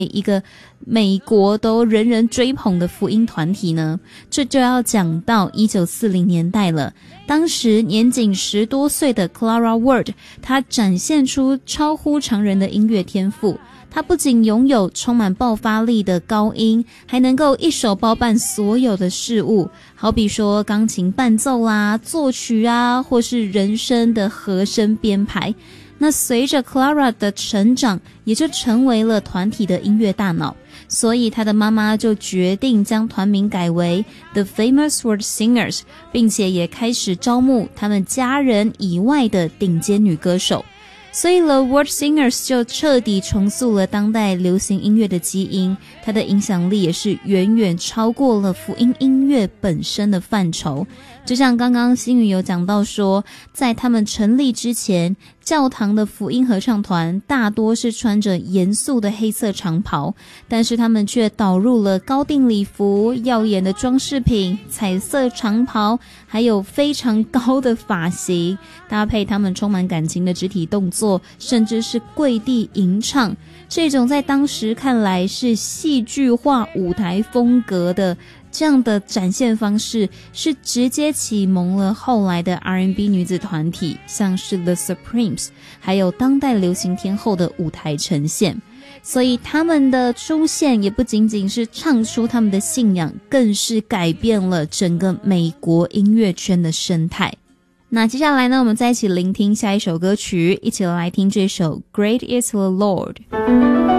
一个美国都人人追捧的福音团体呢？这就要讲到1940年代了。当时年仅10多岁的 Clara Ward， 她展现出超乎常人的音乐天赋。她不仅拥有充满爆发力的高音，还能够一手包办所有的事物，好比说钢琴伴奏啦、作曲啊，或是人声的和声编排。那随着 Clara 的成长，也就成为了团体的音乐大脑，所以她的妈妈就决定将团名改为 The Famous Ward Singers， 并且也开始招募他们家人以外的顶尖女歌手。所以 The Ward Singers 就彻底重塑了当代流行音乐的基因，它的影响力也是远远超过了福音音乐本身的范畴。就像刚刚新宇有讲到说，在他们成立之前，教堂的福音合唱团大多是穿着严肃的黑色长袍，但是他们却导入了高定礼服、耀眼的装饰品、彩色长袍，还有非常高的发型，搭配他们充满感情的肢体动作，甚至是跪地吟唱，这种在当时看来是戏剧化舞台风格的这样的展现方式，是直接启蒙了后来的 R&B 女子团体，像是 The Supremes， 还有当代流行天后的舞台呈现。所以他们的出现也不仅仅是唱出他们的信仰，更是改变了整个美国音乐圈的生态。那接下来呢，我们再一起聆听下一首歌曲，一起来听这首 Great is the Lord。